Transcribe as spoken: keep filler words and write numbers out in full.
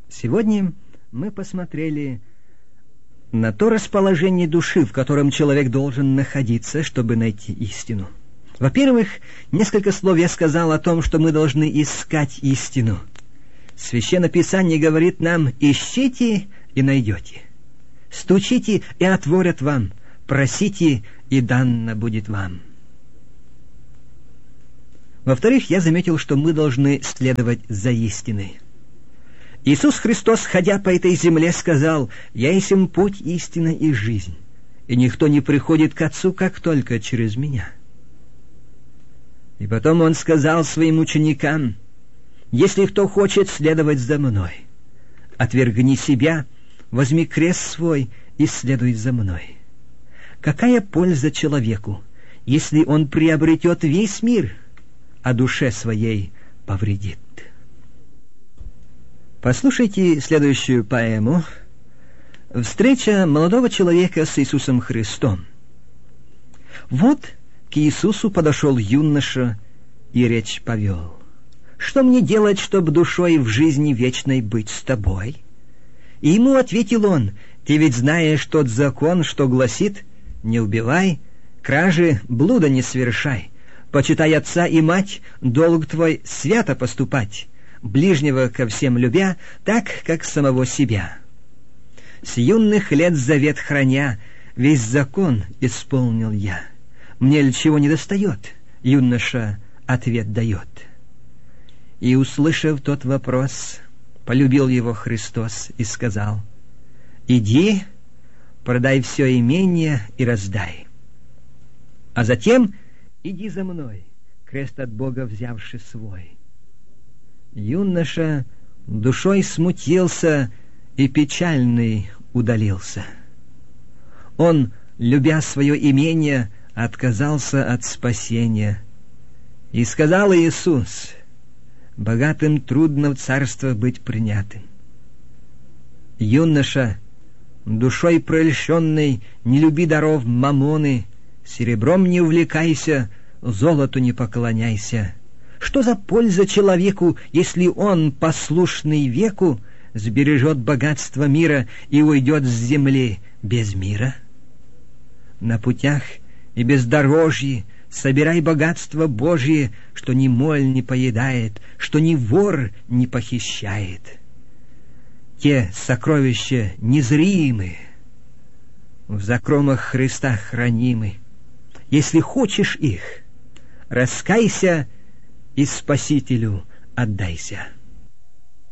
Сегодня мы посмотрели на то расположение души, в котором человек должен находиться, чтобы найти истину. Во-первых, несколько слов я сказал о том, что мы должны искать истину. Священное Писание говорит нам: ищите и найдете, стучите и отворят вам, просите и дано будет вам. Во-вторых, я заметил, что мы должны следовать за истиной. Иисус Христос, ходя по этой земле, сказал: «Я есть путь, истина и жизнь, и никто не приходит к Отцу, как только через Меня». И потом Он сказал своим ученикам: «Если кто хочет следовать за Мной, отвергни себя, возьми крест свой и следуй за Мной». Какая польза человеку, если он приобретет весь мир, а душе своей повредит? Послушайте следующую поэму. Встреча молодого человека с Иисусом Христом. Вот к Иисусу подошел юноша и речь повел: «Что мне делать, чтоб душой в жизни вечной быть с тобой?» И ему ответил он: «Ты ведь знаешь тот закон, что гласит: не убивай, кражи, блуда не совершай, почитай отца и мать, долг твой свято поступать, ближнего ко всем любя, так, как самого себя. С юных лет завет храня, весь закон исполнил я. Мне ли чего не достает?» Юноша ответ дает. И, услышав тот вопрос, полюбил его Христос и сказал: «Иди, продай все имение и раздай, а затем иди за мной, крест от Бога взявши свой». Юноша душой смутился и печальный удалился. Он, любя свое имение, отказался от спасения. И сказал Иисус: «Богатым трудно в царство быть принятым». Юноша, душой прельщенной, не люби даров мамоны, серебром не увлекайся, золоту не поклоняйся. Что за польза человеку, если он, послушный веку, сбережет богатство мира и уйдет с земли без мира? На путях и бездорожье собирай богатство Божие, что ни моль не поедает, что ни вор не похищает. Те сокровища незримы, в закромах Христа хранимы. Если хочешь их, раскайся и Спасителю отдайся.